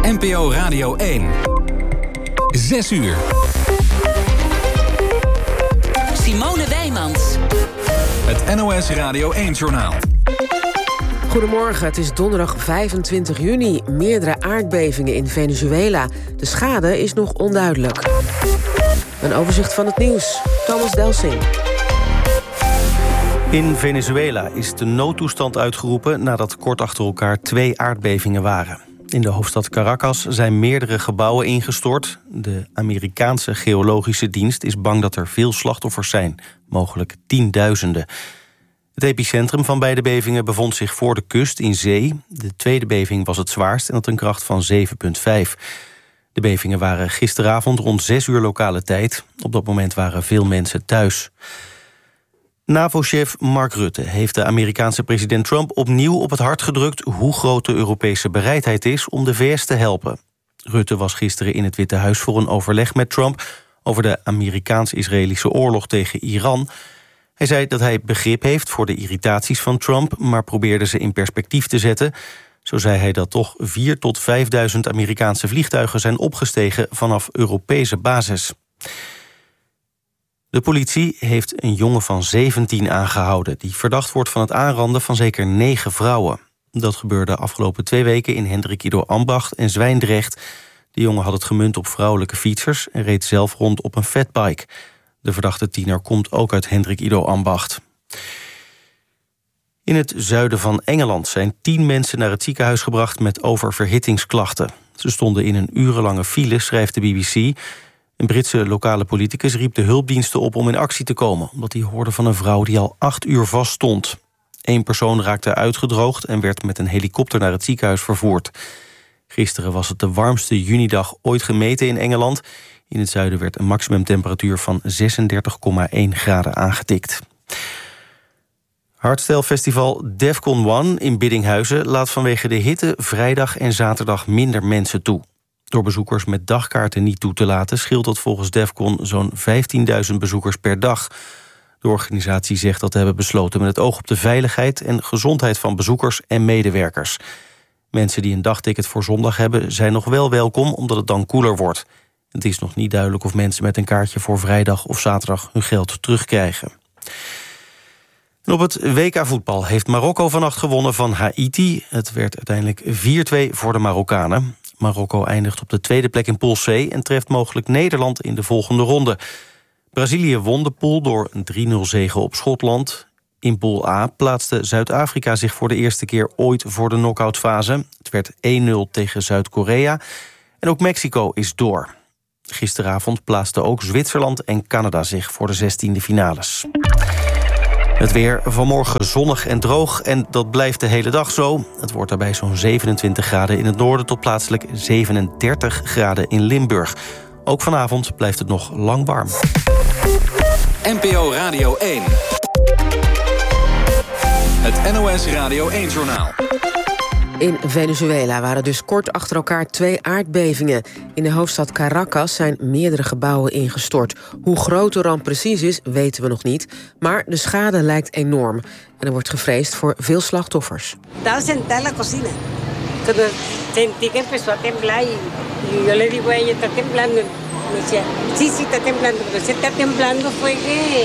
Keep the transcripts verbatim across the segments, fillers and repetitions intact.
N P O Radio één. Zes uur. Simone Wijmans. Het N O S Radio één-journaal. Goedemorgen, het is donderdag vijfentwintig juni. Meerdere aardbevingen in Venezuela. De schade is nog onduidelijk. Een overzicht van het nieuws. Thomas Delsing. In Venezuela is de noodtoestand uitgeroepen nadat kort achter elkaar twee aardbevingen waren. In de hoofdstad Caracas zijn meerdere gebouwen ingestort. De Amerikaanse Geologische Dienst is bang dat er veel slachtoffers zijn, mogelijk tienduizenden. Het epicentrum van beide bevingen bevond zich voor de kust in zee. De tweede beving was het zwaarst en had een kracht van zeven komma vijf. De bevingen waren gisteravond rond zes uur lokale tijd. Op dat moment waren veel mensen thuis. NAVO-chef Mark Rutte heeft de Amerikaanse president Trump opnieuw op het hart gedrukt hoe groot de Europese bereidheid is om de V S te helpen. Rutte was gisteren in het Witte Huis voor een overleg met Trump over de Amerikaans-Israëlische oorlog tegen Iran. Hij zei dat hij begrip heeft voor de irritaties van Trump, maar probeerde ze in perspectief te zetten. Zo zei hij dat toch vierduizend tot vijfduizend Amerikaanse vliegtuigen zijn opgestegen vanaf Europese basis. De politie heeft een jongen van zeventien aangehouden die verdacht wordt van het aanranden van zeker negen vrouwen. Dat gebeurde afgelopen twee weken in Hendrik Ido Ambacht en Zwijndrecht. De jongen had het gemunt op vrouwelijke fietsers en reed zelf rond op een fatbike. De verdachte tiener komt ook uit Hendrik Ido Ambacht. In het zuiden van Engeland zijn tien mensen naar het ziekenhuis gebracht met oververhittingsklachten. Ze stonden in een urenlange file, schrijft de B B C. Een Britse lokale politicus riep de hulpdiensten op om in actie te komen, omdat hij hoorde van een vrouw die al acht uur vast stond. Eén persoon raakte uitgedroogd en werd met een helikopter naar het ziekenhuis vervoerd. Gisteren was het de warmste junidag ooit gemeten in Engeland. In het zuiden werd een maximumtemperatuur van zesendertig komma één graden aangetikt. Hardstyle-festival Defcon One in Biddinghuizen laat vanwege de hitte vrijdag en zaterdag minder mensen toe. Door bezoekers met dagkaarten niet toe te laten scheelt dat volgens Defcon zo'n vijftienduizend bezoekers per dag. De organisatie zegt dat te hebben besloten met het oog op de veiligheid en gezondheid van bezoekers en medewerkers. Mensen die een dagticket voor zondag hebben zijn nog wel welkom omdat het dan koeler wordt. Het is nog niet duidelijk of mensen met een kaartje voor vrijdag of zaterdag hun geld terugkrijgen. En op het W K voetbal heeft Marokko vannacht gewonnen van Haiti. Het werd uiteindelijk vier twee voor de Marokkanen. Marokko eindigt op de tweede plek in Pool C en treft mogelijk Nederland in de volgende ronde. Brazilië won de pool door een drie nul zege op Schotland. In Pool A plaatste Zuid-Afrika zich voor de eerste keer ooit voor de knock-outfase. Het werd één nul tegen Zuid-Korea. En ook Mexico is door. Gisteravond plaatsten ook Zwitserland en Canada zich voor de zestiende finales. Het weer vanmorgen zonnig en droog en dat blijft de hele dag zo. Het wordt daarbij zo'n zevenentwintig graden in het noorden tot plaatselijk zevenendertig graden in Limburg. Ook vanavond blijft het nog lang warm. N P O Radio één. Het N O S Radio één-journaal. In Venezuela waren dus kort achter elkaar twee aardbevingen. In de hoofdstad Caracas zijn meerdere gebouwen ingestort. Hoe groot de ramp precies is, weten we nog niet. Maar de schade lijkt enorm. En er wordt gevreesd voor veel slachtoffers. Estaba sentada en la cocina. Cuando sentí que empezó a temblar y yo le digo a ella, está temblando. Me decía, sí, sí, está temblando. Pero si está temblando fue que...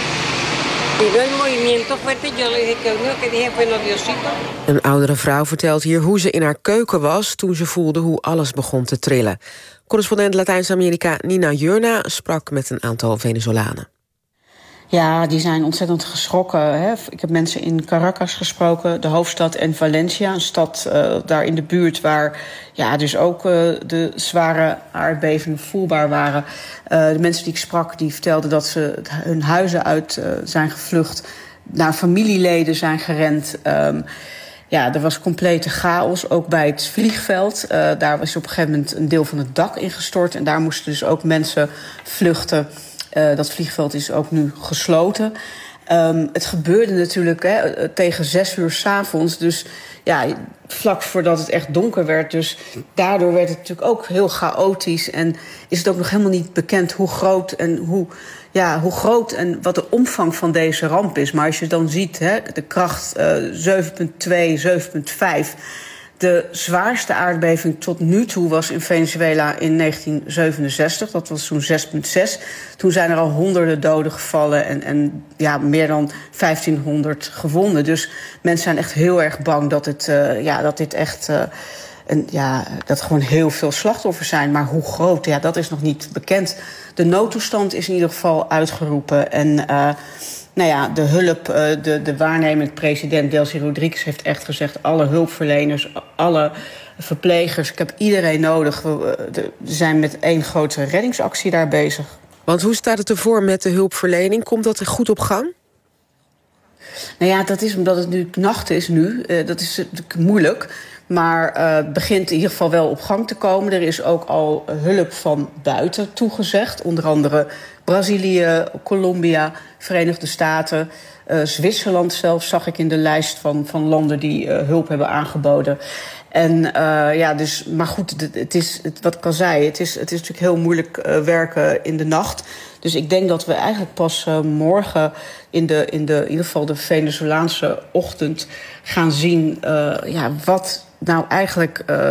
Een oudere vrouw vertelt hier hoe ze in haar keuken was toen ze voelde hoe alles begon te trillen. Correspondent Latijns-Amerika Nina Jurna sprak met een aantal Venezolanen. Ja, die zijn ontzettend geschrokken. Hè. Ik heb mensen in Caracas gesproken, de hoofdstad, en Valencia, een stad uh, daar in de buurt waar ja, dus ook uh, de zware aardbevingen voelbaar waren. Uh, de mensen die ik sprak, die vertelden dat ze hun huizen uit uh, zijn gevlucht, naar familieleden zijn gerend. Um, ja, er was complete chaos, ook bij het vliegveld. Uh, daar was op een gegeven moment een deel van het dak ingestort en daar moesten dus ook mensen vluchten. Uh, dat vliegveld is ook nu gesloten. Um, het gebeurde natuurlijk hè, tegen zes uur 's avonds. Dus ja, vlak voordat het echt donker werd. Dus daardoor werd het natuurlijk ook heel chaotisch. En is het ook nog helemaal niet bekend hoe groot en hoe, ja, hoe groot en wat de omvang van deze ramp is. Maar als je dan ziet, hè, de kracht uh, zeven komma twee, zeven komma vijf... De zwaarste aardbeving tot nu toe was in Venezuela in negentien zevenenzestig. Dat was toen zes komma zes. Toen zijn er al honderden doden gevallen en, en ja, meer dan vijftienhonderd gewonden. Dus mensen zijn echt heel erg bang dat, het, uh, ja, dat dit echt... Uh, En ja, dat er gewoon heel veel slachtoffers zijn. Maar hoe groot, ja, dat is nog niet bekend. De noodtoestand is in ieder geval uitgeroepen. En uh, nou ja, de hulp, uh, de, de waarnemend president Delcy Rodriguez heeft echt gezegd... alle hulpverleners, alle verplegers, ik heb iedereen nodig. We, we zijn met één grote reddingsactie daar bezig. Want hoe staat het ervoor met de hulpverlening? Komt dat er goed op gang? Nou ja, dat is omdat het nu nacht is nu. Uh, dat is natuurlijk moeilijk. Maar uh, het begint in ieder geval wel op gang te komen. Er is ook al hulp van buiten toegezegd. Onder andere Brazilië, Colombia, Verenigde Staten... Uh, Zwitserland zelfs zag ik in de lijst van, van landen die uh, hulp hebben aangeboden. En uh, ja, dus, maar goed, het, het is, het, wat ik al zei, het is, het is natuurlijk heel moeilijk uh, werken in de nacht. Dus ik denk dat we eigenlijk pas uh, morgen in, de, in, de, in ieder geval de Venezolaanse ochtend gaan zien uh, ja, wat nou eigenlijk uh,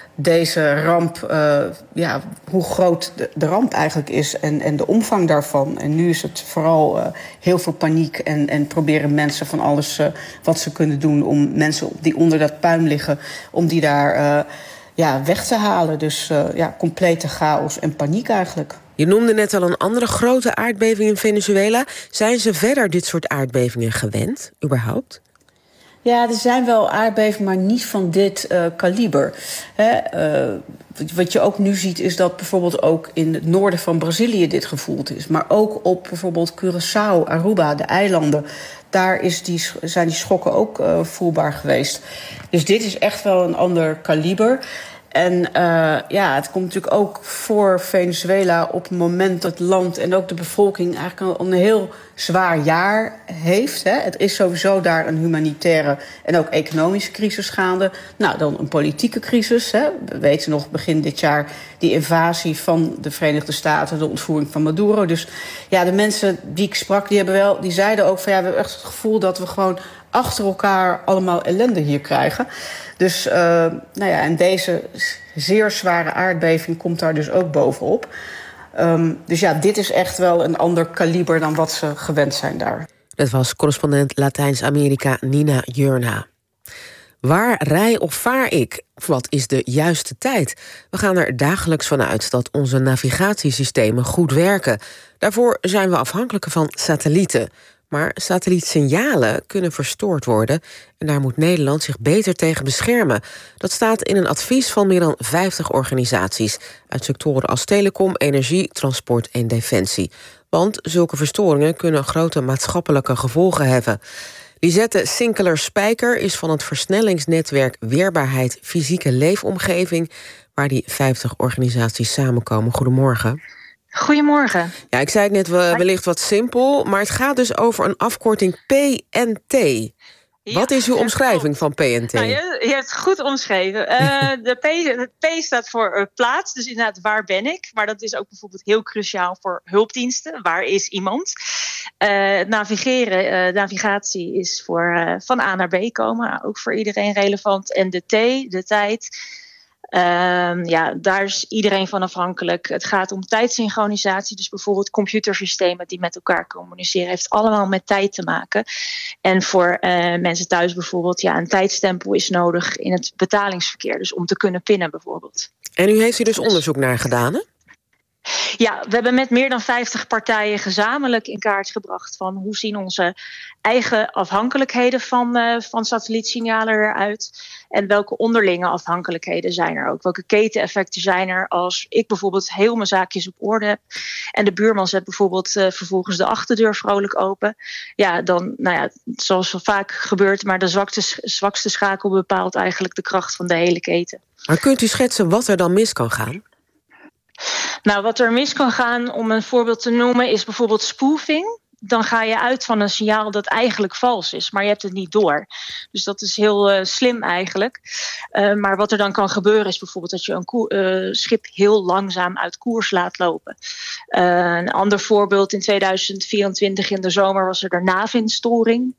deze ramp, uh, ja, hoe groot de, de ramp eigenlijk is en, en de omvang daarvan. En nu is het vooral uh, heel veel paniek en, en proberen mensen van alles uh, wat ze kunnen doen om mensen die onder dat puin liggen, om die daar uh, ja, weg te halen. Dus uh, ja, complete chaos en paniek eigenlijk. Je noemde net al een andere grote aardbeving in Venezuela. Zijn ze verder dit soort aardbevingen gewend, überhaupt? Ja, er zijn wel aardbevingen, maar niet van dit uh, kaliber. Hè, uh, wat je ook nu ziet is dat bijvoorbeeld ook in het noorden van Brazilië dit gevoeld is. Maar ook op bijvoorbeeld Curaçao, Aruba, de eilanden. Daar is die, zijn die schokken ook uh, voelbaar geweest. Dus dit is echt wel een ander kaliber. En uh, ja, het komt natuurlijk ook voor Venezuela op het moment dat het land en ook de bevolking eigenlijk een, een heel zwaar jaar heeft. Hè. Het is sowieso daar een humanitaire en ook economische crisis gaande. Nou, dan een politieke crisis. Hè. We weten nog begin dit jaar die invasie van de Verenigde Staten, de ontvoering van Maduro. Dus ja, de mensen die ik sprak, die hebben wel, die zeiden ook van ja, we hebben echt het gevoel dat we gewoon achter elkaar allemaal ellende hier krijgen. Dus uh, nou ja, en deze zeer zware aardbeving komt daar dus ook bovenop. Um, dus ja, dit is echt wel een ander kaliber dan wat ze gewend zijn daar. Dat was correspondent Latijns-Amerika Nina Jurna. Waar rij of vaar ik? Wat is de juiste tijd? We gaan er dagelijks van uit dat onze navigatiesystemen goed werken. Daarvoor zijn we afhankelijk van satellieten. Maar satellietsignalen kunnen verstoord worden en daar moet Nederland zich beter tegen beschermen. Dat staat in een advies van meer dan vijftig organisaties uit sectoren als telecom, energie, transport en defensie. Want zulke verstoringen kunnen grote maatschappelijke gevolgen hebben. Lisette Sinkeler-Spijker is van het versnellingsnetwerk Weerbaarheid Fysieke Leefomgeving, waar die vijftig organisaties samenkomen. Goedemorgen. Goedemorgen. Ja, ik zei het net wellicht wat simpel, maar het gaat dus over een afkorting P N T. Ja, wat is uw omschrijving van P N T? Nou, je, je hebt het goed omschreven. Uh, de P, het P staat voor uh, plaats, dus inderdaad waar ben ik? Maar dat is ook bijvoorbeeld heel cruciaal voor hulpdiensten. Waar is iemand? Uh, navigeren, uh, navigatie is voor uh, van A naar B komen, ook voor iedereen relevant. En de T, de tijd. Um, ja, daar is iedereen van afhankelijk. Het gaat om tijdsynchronisatie, dus bijvoorbeeld computersystemen die met elkaar communiceren, heeft allemaal met tijd te maken. En voor uh, mensen thuis bijvoorbeeld, ja, een tijdstempel is nodig in het betalingsverkeer, dus om te kunnen pinnen bijvoorbeeld. En u heeft hier dus onderzoek naar gedaan, hè? Ja, we hebben met meer dan vijftig partijen gezamenlijk in kaart gebracht van hoe zien onze eigen afhankelijkheden van, uh, van satellietsignalen eruit en welke onderlinge afhankelijkheden zijn er ook. Welke keteneffecten zijn er als ik bijvoorbeeld heel mijn zaakjes op orde heb en de buurman zet bijvoorbeeld uh, vervolgens de achterdeur vrolijk open. Ja, dan, nou ja, zoals wel vaak gebeurt, maar de zwakste, zwakste schakel bepaalt eigenlijk de kracht van de hele keten. Maar kunt u schetsen wat er dan mis kan gaan? Nou, wat er mis kan gaan, om een voorbeeld te noemen, is bijvoorbeeld spoofing. Dan ga je uit van een signaal dat eigenlijk vals is, maar je hebt het niet door. Dus dat is heel uh, slim eigenlijk. Uh, maar wat er dan kan gebeuren is bijvoorbeeld dat je een koer, uh, schip heel langzaam uit koers laat lopen. Uh, een ander voorbeeld, in tweeduizend vierentwintig in de zomer was er de Navin-storing.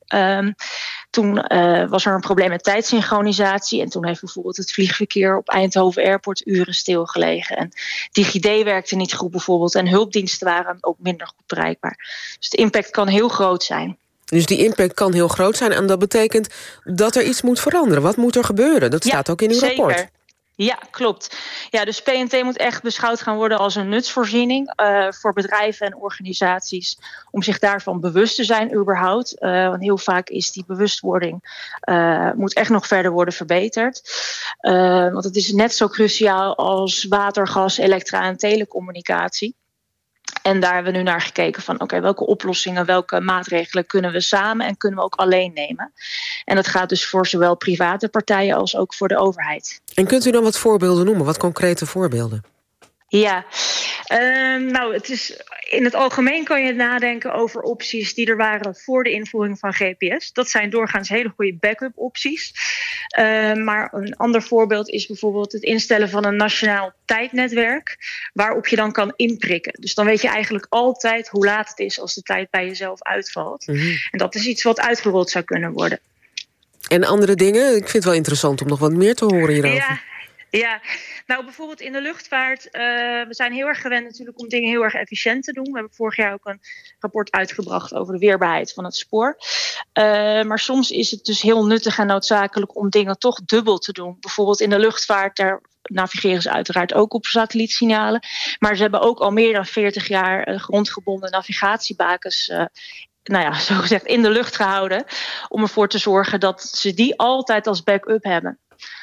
Um, toen uh, was er een probleem met tijdsynchronisatie. En toen heeft bijvoorbeeld het vliegverkeer op Eindhoven Airport uren stilgelegen. En DigiD werkte niet goed bijvoorbeeld. En hulpdiensten waren ook minder goed bereikbaar. Dus de impact kan heel groot zijn. Dus die impact kan heel groot zijn. En dat betekent dat er iets moet veranderen. Wat moet er gebeuren? Dat staat ja, ook in uw zeker. rapport. Ja, klopt. Ja, dus P en T moet echt beschouwd gaan worden als een nutsvoorziening uh, voor bedrijven en organisaties om zich daarvan bewust te zijn überhaupt. Uh, want heel vaak is die bewustwording uh, moet echt nog verder worden verbeterd. Uh, want het is net zo cruciaal als water, gas, elektra en telecommunicatie. En daar hebben we nu naar gekeken van oké, okay, welke oplossingen, welke maatregelen kunnen we samen en kunnen we ook alleen nemen. En dat gaat dus voor zowel private partijen als ook voor de overheid. En kunt u dan wat voorbeelden noemen, wat concrete voorbeelden? Ja, uh, nou het is in het algemeen kan je nadenken over opties die er waren voor de invoering van G P S. Dat zijn doorgaans hele goede backup opties. Uh, maar een ander voorbeeld is bijvoorbeeld het instellen van een nationaal tijdnetwerk waarop je dan kan inprikken. Dus dan weet je eigenlijk altijd hoe laat het is als de tijd bij jezelf uitvalt. Mm-hmm. En dat is iets wat uitgerold zou kunnen worden. En andere dingen? Ik vind het wel interessant om nog wat meer te horen hierover. Ja. Ja, nou bijvoorbeeld in de luchtvaart, uh, we zijn heel erg gewend natuurlijk om dingen heel erg efficiënt te doen. We hebben vorig jaar ook een rapport uitgebracht over de weerbaarheid van het spoor. Uh, maar soms is het dus heel nuttig en noodzakelijk om dingen toch dubbel te doen. Bijvoorbeeld in de luchtvaart, daar navigeren ze uiteraard ook op satellietsignalen. Maar ze hebben ook al meer dan veertig jaar uh, grondgebonden navigatiebakens uh, nou ja, zo gezegd in de lucht gehouden. Om ervoor te zorgen dat ze die altijd als backup hebben.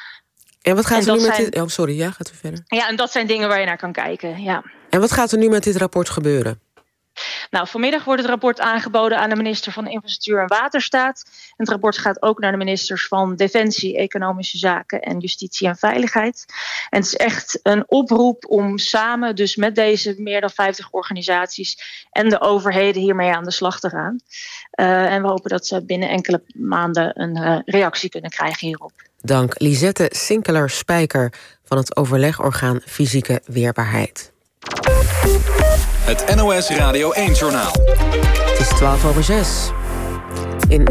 En wat gaat en er nu met zijn... dit... Oh, sorry, ja, gaat u verder. Ja, en dat zijn dingen waar je naar kan kijken, ja. En wat gaat er nu met dit rapport gebeuren? Nou, vanmiddag wordt het rapport aangeboden aan de minister van Infrastructuur en Waterstaat. En het rapport gaat ook naar de ministers van Defensie, Economische Zaken en Justitie en Veiligheid. En het is echt een oproep om samen, dus met deze meer dan vijftig organisaties en de overheden hiermee aan de slag te gaan. Uh, en we hopen dat ze binnen enkele maanden een uh, reactie kunnen krijgen hierop. Dank Lisette Sinkeler-Spijker van het overlegorgaan Fysieke Weerbaarheid. Het N O S Radio één-journaal. Het is twaalf over zes. In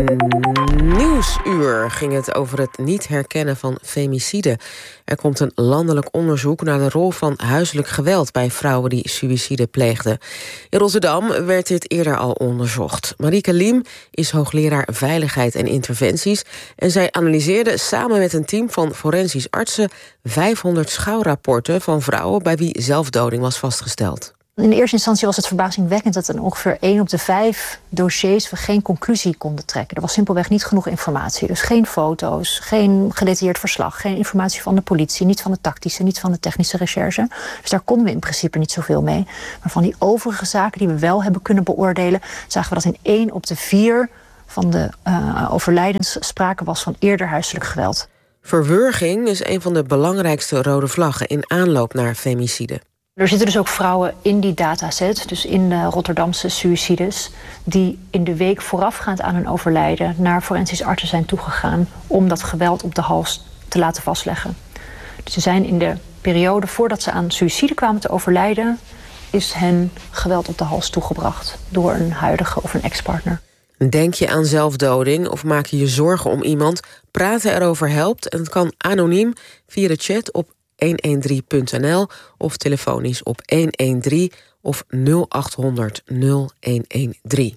Nieuwsuur ging het over het niet herkennen van femicide. Er komt een landelijk onderzoek naar de rol van huiselijk geweld bij vrouwen die suïcide pleegden. In Rotterdam werd dit eerder al onderzocht. Marieke Liem is hoogleraar Veiligheid en Interventies en zij analyseerde samen met een team van forensisch artsen vijfhonderd schouwrapporten van vrouwen bij wie zelfdoding was vastgesteld. In de eerste instantie was het verbazingwekkend dat in ongeveer één op de vijf dossiers we geen conclusie konden trekken. Er was simpelweg niet genoeg informatie. Dus geen foto's, geen gedetailleerd verslag, geen informatie van de politie, niet van de tactische, niet van de technische recherche. Dus daar konden we in principe niet zoveel mee. Maar van die overige zaken die we wel hebben kunnen beoordelen, zagen we dat in één op de vier van de uh, overlijdens sprake was van eerder huiselijk geweld. Verwurging is een van de belangrijkste rode vlaggen in aanloop naar femicide. Er zitten dus ook vrouwen in die dataset, dus in de Rotterdamse suïcides, die in de week voorafgaand aan hun overlijden naar forensisch artsen zijn toegegaan om dat geweld op de hals te laten vastleggen. Dus ze zijn in de periode voordat ze aan suïcide kwamen te overlijden, is hen geweld op de hals toegebracht door een huidige of een ex-partner. Denk je aan zelfdoding of maak je je zorgen om iemand? Praten erover helpt en het kan anoniem via de chat op honderddertien punt n l of telefonisch op honderddertien of nul acht honderd nul honderddertien.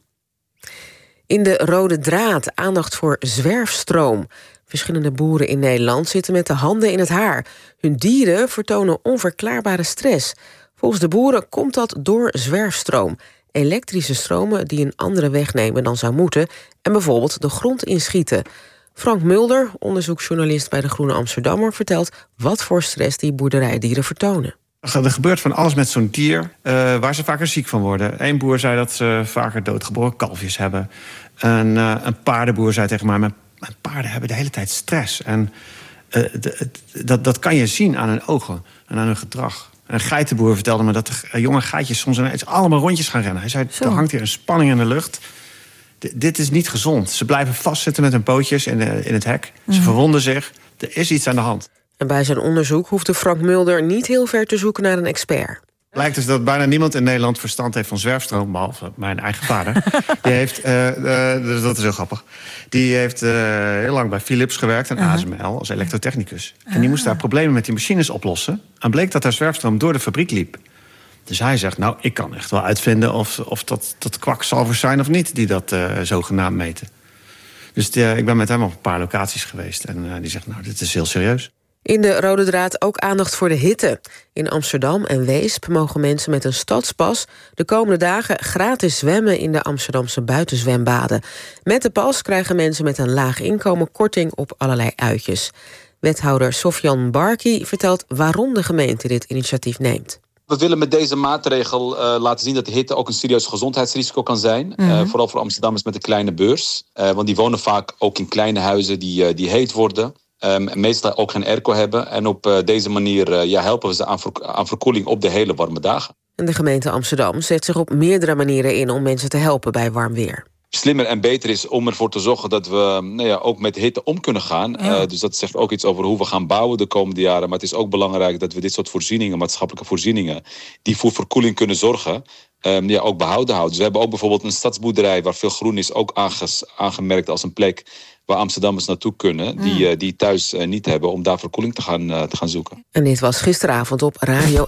In de rode draad aandacht voor zwerfstroom. Verschillende boeren in Nederland zitten met de handen in het haar. Hun dieren vertonen onverklaarbare stress. Volgens de boeren komt dat door zwerfstroom. Elektrische stromen die een andere weg nemen dan zou moeten en bijvoorbeeld de grond inschieten. Frank Mulder, onderzoeksjournalist bij de Groene Amsterdammer, vertelt wat voor stress die boerderijdieren vertonen. Er gebeurt van alles met zo'n dier uh, waar ze vaker ziek van worden. Eén boer zei dat ze vaker doodgeboren kalfjes hebben. Een, uh, een paardenboer zei tegen mij, mijn, mijn paarden hebben de hele tijd stress. En uh, de, dat, dat kan je zien aan hun ogen en aan hun gedrag. Een geitenboer vertelde me dat de jonge geitjes soms ineens allemaal rondjes gaan rennen. Hij zei, Zo. er hangt hier een spanning in de lucht. D- dit is niet gezond. Ze blijven vastzitten met hun pootjes in, de, in het hek. Ze mm. verwonden zich. Er is iets aan de hand. En bij zijn onderzoek hoefde Frank Mulder niet heel ver te zoeken naar een expert. Blijkt dus dat bijna niemand in Nederland verstand heeft van zwerfstroom, behalve mijn eigen vader. Die heeft, uh, uh, dus dat is heel grappig. Die heeft uh, heel lang bij Philips gewerkt en uh-huh. A S M L als elektrotechnicus. Uh-huh. En die moest daar problemen met die machines oplossen. En bleek dat daar zwerfstroom door de fabriek liep. Dus hij zegt, nou, ik kan echt wel uitvinden of, of dat, dat kwakzalvers zijn of niet die dat uh, zogenaamd meten. Dus die, uh, ik ben met hem op een paar locaties geweest. En uh, die zegt, nou, dit is heel serieus. In de Rode Draad ook aandacht voor de hitte. In Amsterdam en Weesp mogen mensen met een stadspas de komende dagen gratis zwemmen in de Amsterdamse buitenzwembaden. Met de pas krijgen mensen met een laag inkomen korting op allerlei uitjes. Wethouder Sofjan Barki vertelt waarom de gemeente dit initiatief neemt. We willen met deze maatregel uh, laten zien dat de hitte ook een serieus gezondheidsrisico kan zijn. Mm-hmm. Uh, vooral voor Amsterdammers met een kleine beurs. Uh, want die wonen vaak ook in kleine huizen die, uh, die heet worden. Um, en meestal ook geen airco hebben. En op uh, deze manier uh, ja, helpen we ze aan, ver- aan verkoeling op de hele warme dagen. En de gemeente Amsterdam zet zich op meerdere manieren in om mensen te helpen bij warm weer. Slimmer en beter is om ervoor te zorgen dat we nou ja, ook met hitte om kunnen gaan. Ja. Uh, dus dat zegt ook iets over hoe we gaan bouwen de komende jaren. Maar het is ook belangrijk dat we dit soort voorzieningen, maatschappelijke voorzieningen, die voor verkoeling kunnen zorgen, um, ja, ook behouden houden. Dus we hebben ook bijvoorbeeld een stadsboerderij waar veel groen is, ook aanges- aangemerkt als een plek waar Amsterdammers naartoe kunnen, die, uh, die thuis uh, niet hebben, om daar verkoeling te gaan, uh, te gaan zoeken. En dit was gisteravond op Radio